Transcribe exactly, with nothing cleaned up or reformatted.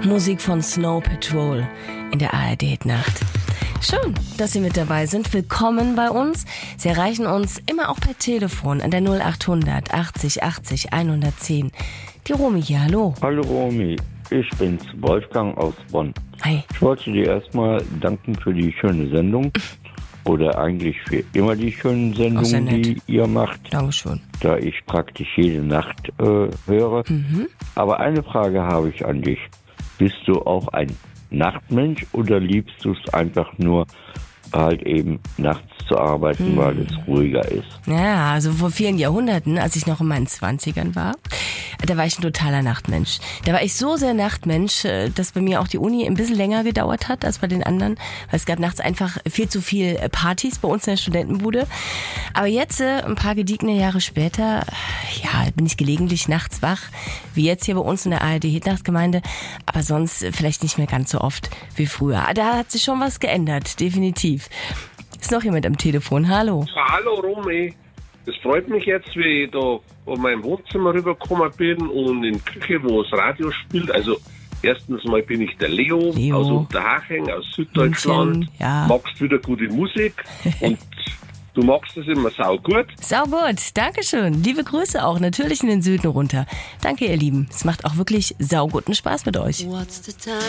Musik von Snow Patrol in der A R D-Nacht. Schön, dass Sie mit dabei sind. Willkommen bei uns. Sie erreichen uns immer auch per Telefon an der null achthundert achtzig achtzig hundertzehn. Die Romy hier, hallo. Hallo Romy, ich bin's, Wolfgang aus Bonn. Hi. Ich wollte dir erstmal danken für die schöne Sendung. Oder eigentlich für immer die schönen Sendungen, die ihr macht. Dankeschön. Da ich praktisch jede Nacht äh, höre. Mhm. Aber eine Frage habe ich an dich. Bist du auch ein Nachtmensch oder liebst du es einfach nur halt eben nachts zu arbeiten, mhm. weil es ruhiger ist? Ja, also vor vielen Jahrhunderten, als ich noch in meinen Zwanzigern war, da war ich ein totaler Nachtmensch. Da war ich so sehr Nachtmensch, dass bei mir auch die Uni ein bisschen länger gedauert hat als bei den anderen, weil es gab nachts einfach viel zu viel Partys bei uns in der Studentenbude. Aber jetzt, ein paar gediegene Jahre später, ja, bin ich gelegentlich nachts wach, wie jetzt hier bei uns in der A R D-Hitnachtgemeinde, aber sonst vielleicht nicht mehr ganz so oft wie früher. Da hat sich schon was geändert, definitiv. Ist noch jemand am Telefon? Hallo. Hallo Romy. Es freut mich jetzt, wie ich da auf meinem Wohnzimmer rübergekommen bin und in die Küche, wo das Radio spielt. Also erstens mal bin ich der Leo, Leo. aus Unterhaching, aus Süddeutschland. München, ja. Magst wieder gute Musik und du magst das immer saugut. Saugut, Dankeschön. Liebe Grüße auch natürlich in den Süden runter. Danke ihr Lieben, es macht auch wirklich sauguten Spaß mit euch. What's the time?